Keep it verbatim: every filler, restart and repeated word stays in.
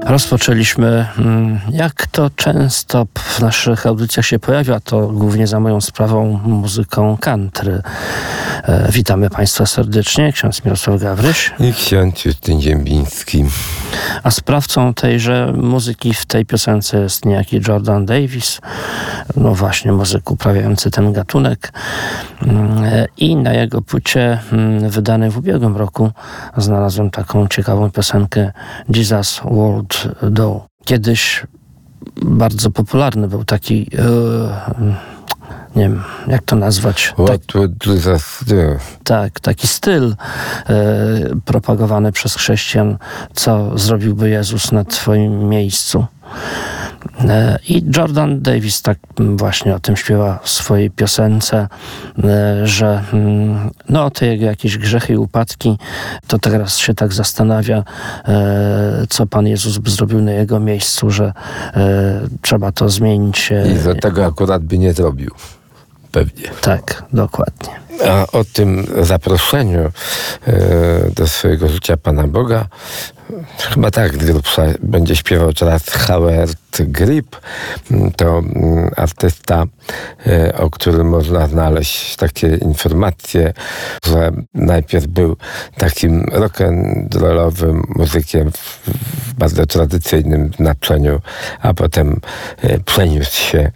Rozpoczęliśmy, jak to często w naszych audycjach się pojawia, to głównie za moją sprawą, muzyką country. Witamy Państwa serdecznie, ksiądz Mirosław Gawryś i ksiądz Justyn Ziembiński. A sprawcą tejże muzyki w tej piosence jest niejaki Jordan Davis, no właśnie muzyk uprawiający ten gatunek, i na jego płycie wydanej w ubiegłym roku znalazłem taką ciekawą piosenkę Jesus World Do. Kiedyś bardzo popularny był taki, nie wiem, jak to nazwać. What would Jesus do? Tak, taki styl e, propagowany przez chrześcijan, co zrobiłby Jezus na twoim miejscu. E, I Jordan Davis tak właśnie o tym śpiewa w swojej piosence, e, że mm, no te jego jakieś grzechy i upadki, to teraz się tak zastanawia, e, co Pan Jezus by zrobił na jego miejscu, że e, trzeba to zmienić. E, I za tego akurat by nie zrobił. Pewnie. Tak, dokładnie. A o tym zaproszeniu e, do swojego życia Pana Boga chyba tak z grubsza będzie śpiewał teraz Howard Grip. To mm, artysta, e, o którym można znaleźć takie informacje, że najpierw był takim rock'n'rollowym muzykiem w, w bardzo tradycyjnym znaczeniu, a potem e, przeniósł się